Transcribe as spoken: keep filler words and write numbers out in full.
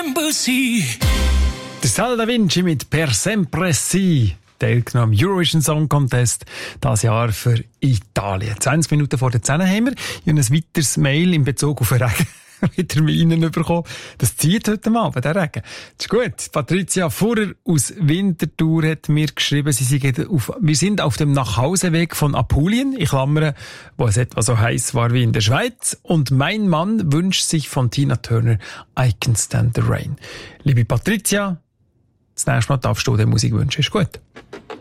Der Sal Da Vinci mit Per Sempre Si, teilgenommen am Eurovision Song Contest, das Jahr für Italien. zwanzig Minuten vor der zehn haben wir. Ich habe ein weiteres Mail in Bezug auf den Regen wieder Ihnen bekommen. Das zieht heute Abend, der Regen. Das ist gut. Patricia Furrer aus Winterthur hat mir geschrieben, sie sind auf, wir sind auf dem Nachhauseweg von Apulien, ich klammere, wo es etwa so heiß war wie in der Schweiz. Und mein Mann wünscht sich von Tina Turner I Can Stand the Rain. Liebe Patricia, das nächste Mal darfst du dir Musik wünschen. Ist gut.